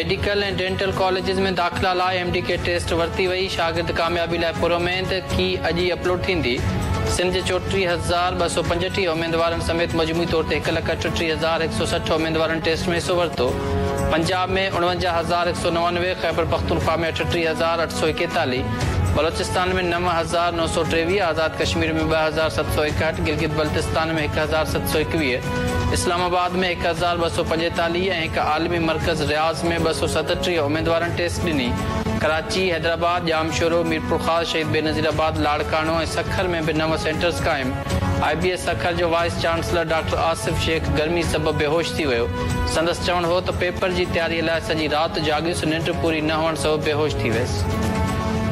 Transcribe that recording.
Medical ऐं dental colleges में दाख़िला लाइ MDK टेस्ट वरिती वई। शागिर्द कामयाबी लाइ पुरउमेद की अॼु अपलोड थींदी। सिंध जे 34,235 उमेदवारनि समेत मजमूई तौर ते 1,38,160 उमेदवारनि टेस्ट में हिसो वरितो। पंजाब में 49,199, खैबर पख्तूनख्वा में 38,841, बलोचिस्तान में 9,923, आज़ाद कश्मीर में 2,761, गिलगित बल्तिस्तान में 1,721, इस्लामाबाद में 1,245 ऐं हिकु आलमी मर्कज़ रियाज़ में 237 उमेदवारनि टेस्ट ॾिनी। कराची, हैदराबाद, जामशोरो, मीरपुर ख़ास, शहीद बेनज़ीराबाद, लाड़कानो ऐं सखर में बि 9 सेंटर्स क़ाइमु। IBS सखर जो wise chancellor doctor Asif Sheikh गर्मी सबबि बेहोश थी वियो। संदसि चवणु हो त पेपर जी तयारीअ लाइ सॼी राति जाॻियुसि, निंड पूरी न हुअण सबबि बेहोश थी वियसि।